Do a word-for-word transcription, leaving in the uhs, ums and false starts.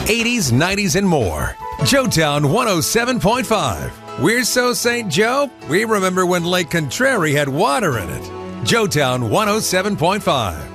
eighties, nineties, and more. Joetown one oh seven point five. We're so Saint Joe, we remember when Lake Contrary had water in it. Joetown one oh seven point five.